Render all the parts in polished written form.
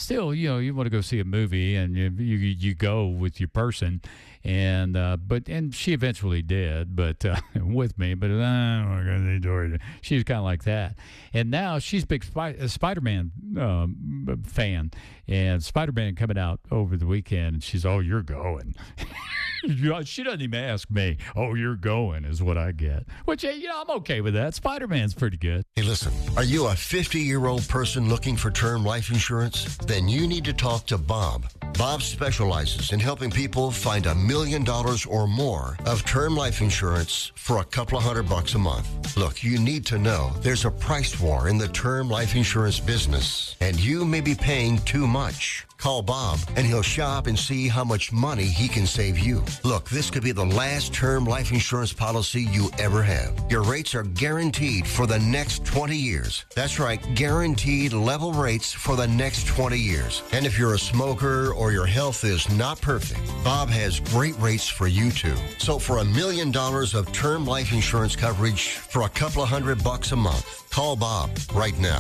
still, you want to go see a movie, and you go with your person, and she eventually did, but with me, but she was kind of like that, and now she's a big Spider-Man fan, and Spider-Man coming out over the weekend, and she's, oh, you're going. She doesn't even ask me. Oh, you're going is what I get. Which, I'm okay with that. Spider-Man's pretty good. Hey, listen, are you a 50-year-old person looking for term life insurance? Then you need to talk to Bob. Bob specializes in helping people find $1 million or more of term life insurance for a couple of $100 a month. Look, you need to know there's a price war in the term life insurance business, and you may be paying too much. Call Bob, and he'll shop and see how much money he can save you. Look, this could be the last term life insurance policy you ever have. Your rates are guaranteed for the next 20 years. That's right, guaranteed level rates for the next 20 years. And if you're a smoker or your health is not perfect, Bob has great rates for you too. So for $1 million of term life insurance coverage for a couple of $100 a month, call Bob right now.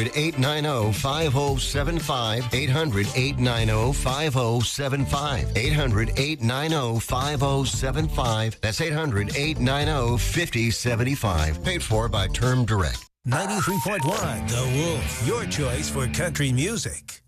800-890-5075. 800-890-5075. 800-890-5075. That's 800-890-5075. Paid for by Term Direct. 93.1 The Wolf, your choice for country music.